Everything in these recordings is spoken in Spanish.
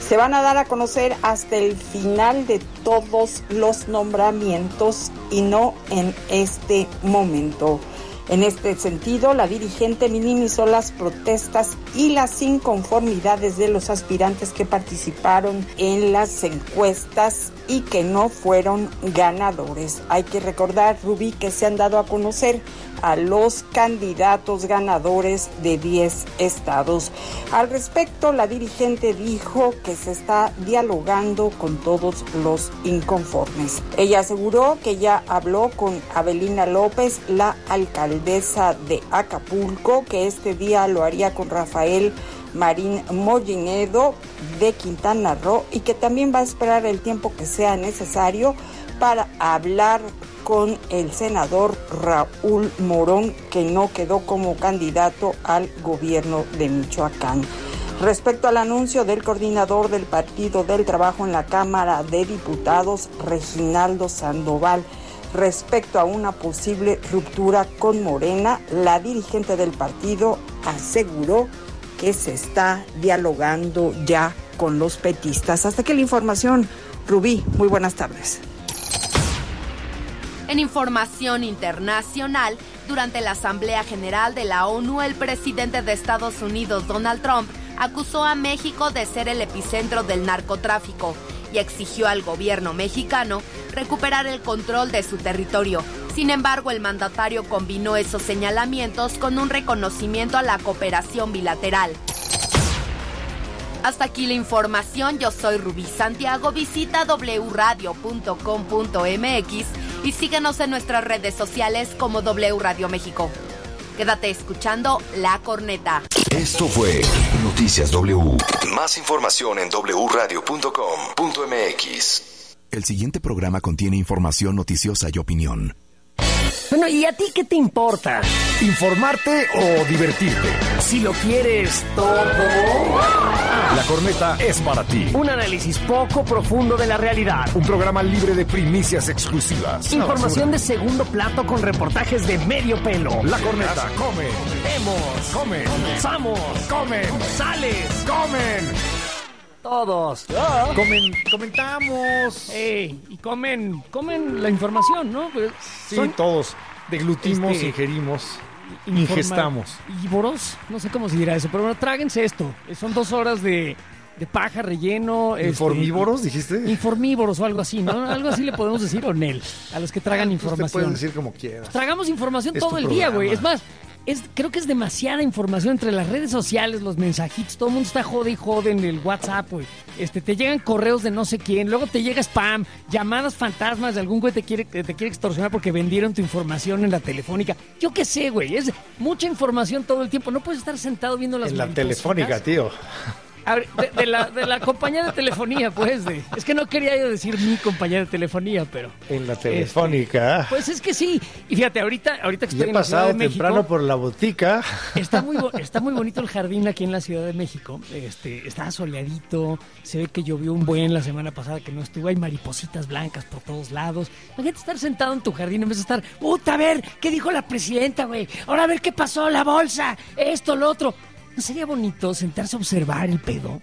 Se van a dar a conocer hasta el final de todos los nombramientos y no en este momento. En este sentido, la dirigente minimizó las protestas y las inconformidades de los aspirantes que participaron en las encuestas y que no fueron ganadores. Hay que recordar, Rubí, que se han dado a conocer a los candidatos ganadores de 10 estados. Al respecto, la dirigente dijo que se está dialogando con todos los inconformes. Ella aseguró que ya habló con Avelina López, la alcaldesa de Acapulco, que este día lo haría con Rafael Marín Mollinedo de Quintana Roo y que también va a esperar el tiempo que sea necesario para hablar con el senador Raúl Morón, que no quedó como candidato al gobierno de Michoacán. Respecto al anuncio del coordinador del Partido del Trabajo en la Cámara de Diputados, Reginaldo Sandoval, respecto a una posible ruptura con Morena, la dirigente del partido aseguró que se está dialogando ya con los petistas. Hasta aquí la información. Rubí, muy buenas tardes. En información internacional, durante la Asamblea General de la ONU, el presidente de Estados Unidos, Donald Trump, acusó a México de ser el epicentro del narcotráfico y exigió al gobierno mexicano recuperar el control de su territorio. Sin embargo, el mandatario combinó esos señalamientos con un reconocimiento a la cooperación bilateral. Hasta aquí la información. Yo soy Rubí Santiago. Visita wradio.com.mx y síguenos en nuestras redes sociales como W Radio México. Quédate escuchando La Corneta. Esto fue Noticias W. Más información en wradio.com.mx. El siguiente programa contiene información noticiosa y opinión. Bueno, ¿y a ti qué te importa? ¿Informarte o divertirte? Si lo quieres todo. La Corneta es para ti. Un análisis poco profundo de la realidad. Un programa libre de primicias exclusivas. Información de segundo plato con reportajes de medio pelo. La Corneta come. Vemos. Comen. Comenzamos. Comen. Sales. Comen. Todos. Comentamos. Y comen la información, ¿no? Pues sí, todos. Deglutimos, ingerimos, ingestamos. Ívoros, no sé cómo se dirá eso, pero bueno, tráguense esto. Son 2 horas de paja, relleno. ¿Informívoros, dijiste? Informívoros o algo así, ¿no? Algo así le podemos decir, Onel, a los que tragan información. Usted puede decir como quieras. Pues tragamos información todo el día, güey. Es más, creo que es demasiada información entre las redes sociales, los mensajitos, todo el mundo está jode y jode en el WhatsApp, güey. Te llegan correos de no sé quién, luego te llega spam, llamadas fantasmas de algún güey que te quiere extorsionar porque vendieron tu información en la telefónica. Yo qué sé, güey, es mucha información todo el tiempo. No puedes estar sentado viendo las en la telefónica, tío. A ver, de la compañía de telefonía, pues. Es que no quería yo decir mi compañía de telefonía, pero... En la telefónica. Pues es que sí. Y fíjate, ahorita que estoy en la Ciudad de México... He pasado temprano por la botica. Está muy bonito el jardín aquí en la Ciudad de México. Está soleadito. Se ve que llovió un buen la semana pasada que no estuvo. Hay maripositas blancas por todos lados. Imagínate estar sentado en tu jardín en vez de estar... ¡Puta, a ver! ¿Qué dijo la presidenta, güey? Ahora a ver qué pasó, la bolsa, esto, lo otro... ¿No sería bonito sentarse a observar el pedo?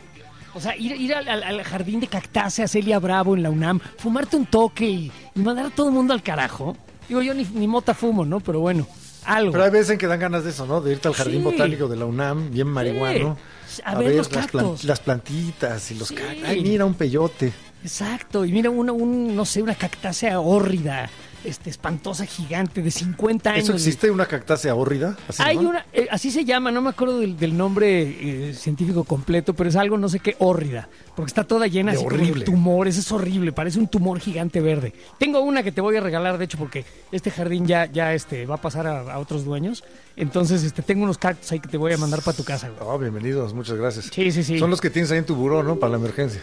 O sea, ir al jardín de Cactácea, Celia Bravo en la UNAM, fumarte un toque y mandar a todo el mundo al carajo. Digo, yo ni mota fumo, ¿no? Pero bueno, algo. Pero hay veces en que dan ganas de eso, ¿no? De irte al jardín botánico de la UNAM, bien marihuano. A ver los cactus. Las plantitas y los cactus. Ay, mira, un peyote. Exacto, y mira no sé, una cactácea hórrida. Espantosa gigante de 50 años. ¿Eso existe, una cactácea hórrida? Hay una, así se llama, no me acuerdo del nombre científico completo, pero es algo no sé qué hórrida, porque está toda llena de así como de tumores, es horrible, parece un tumor gigante verde. Tengo una que te voy a regalar, de hecho, porque este jardín ya va a pasar a otros dueños, entonces tengo unos cactus ahí que te voy a mandar para tu casa. Oh, bienvenidos, muchas gracias. Sí. Son los que tienes ahí en tu buró, ¿no? Para la emergencia.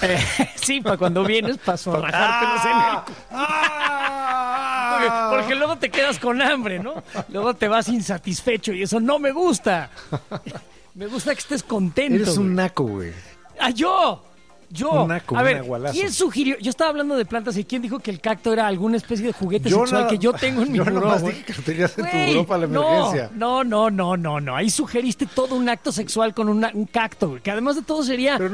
Sí, para cuando vienes, para zorrajártelos en el... Porque luego te quedas con hambre, ¿no? Luego te vas insatisfecho y eso no me gusta. Me gusta que estés contento. Eres un naco, güey. ¡Ah, yo! Un naco, a ver, agualazo. ¿quién sugirió? Yo estaba hablando de plantas y ¿quién dijo que el cacto era alguna especie de juguete sexual que yo tengo en mi buró? Yo nomás dije que lo tenías en tu buró para la emergencia. No. Ahí sugeriste todo un acto sexual con un cacto, güey, que además de todo sería...